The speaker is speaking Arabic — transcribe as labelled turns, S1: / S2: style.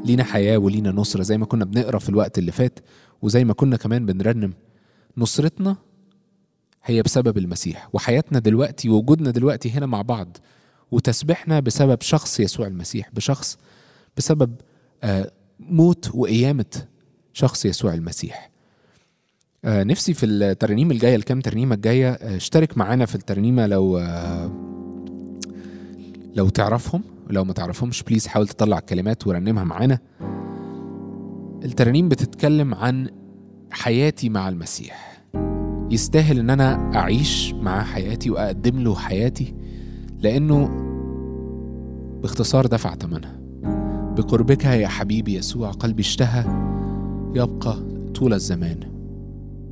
S1: لينا حياة ولينا نصرة، زي ما كنا بنقرأ في الوقت اللي فات، وزي ما كنا كمان بنرنم. نصرتنا هي بسبب المسيح، وحياتنا دلوقتي ووجودنا دلوقتي هنا مع بعض وتسبيحنا بسبب شخص يسوع المسيح، بسبب موت وقيامة شخص يسوع المسيح. نفسي في الترنيم الجاية، الكام ترنيمة الجاية، اشترك معانا في الترنيمة لو تعرفهم، ولو ما تعرفهمش بليز حاول تطلع الكلمات ورنمها معانا. الترنيم بتتكلم عن حياتي مع المسيح، يستاهل ان انا اعيش مع حياتي واقدم له حياتي، لانه باختصار دفع ثمنها. بقربك يا حبيبي يسوع قلبي اشتهى، يبقى طول الزمان.